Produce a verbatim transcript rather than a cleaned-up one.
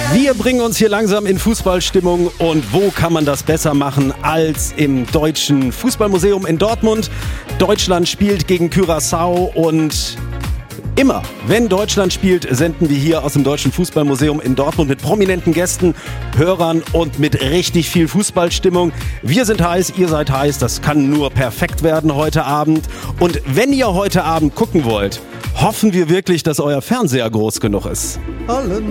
Wir bringen uns hier langsam in Fußballstimmung und wo kann man das besser machen als im Deutschen Fußballmuseum in Dortmund? Deutschland spielt gegen Curaçao und immer, wenn Deutschland spielt, senden wir hier aus dem Deutschen Fußballmuseum in Dortmund mit prominenten Gästen, Hörern und mit richtig viel Fußballstimmung. Wir sind heiß, ihr seid heiß, das kann nur perfekt werden heute Abend. Und wenn ihr heute Abend gucken wollt, hoffen wir wirklich, dass euer Fernseher groß genug ist. Allen